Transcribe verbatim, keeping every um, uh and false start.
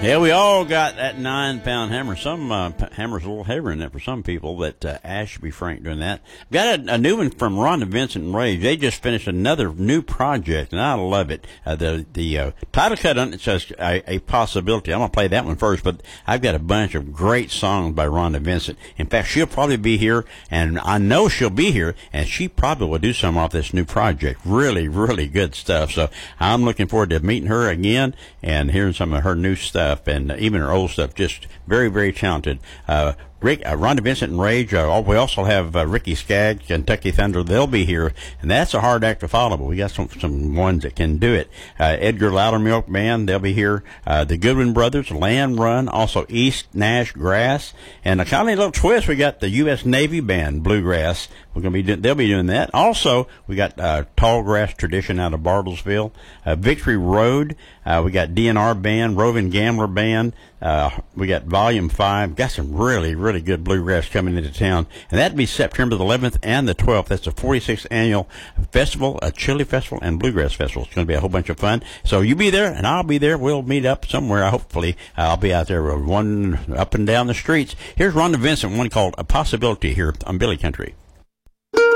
Yeah, we all got that nine-pound hammer. Some uh, p- hammers a little heavier than that for some people, but uh, Ash should be frank doing that. Got a, a new one from Rhonda Vincent and Rage. They just finished another new project, and I love it. Uh, the the uh, title cut on it says a, a possibility. I'm going to play that one first, but I've got a bunch of great songs by Rhonda Vincent. In fact, she'll probably be here, and I know she'll be here, and she probably will do some off this new project. Really, really good stuff. So I'm looking forward to meeting her again and hearing some of her new stuff. And even her old stuff, just very, very talented. Uh, Rick, uh, Rhonda Vincent and Rage. Uh, we also have uh, Ricky Skaggs, Kentucky Thunder. They'll be here, and that's a hard act to follow, but we got some some ones that can do it. Uh, Edgar Loudermilk Band, they'll be here. Uh, the Goodwin Brothers, Land Run, also East Nash Grass, and a kind of little twist. We got the U S Navy Band, Bluegrass. We're gonna be do- they'll be doing that. Also, we got uh, Tall Grass Tradition out of Bartlesville, uh, Victory Road. Uh, we got D N R Band, Roving Gambler Band. Uh, we got Volume Five. Got some really, really good bluegrass coming into town, and that'd be September the eleventh and the twelfth. That's the forty-sixth annual festival, a Chili Festival and Bluegrass Festival. It's going to be a whole bunch of fun. So you be there, and I'll be there. We'll meet up somewhere. Hopefully, uh, I'll be out there one up and down the streets. Here's Rhonda Vincent, one called "A Possibility" here on Billy Country.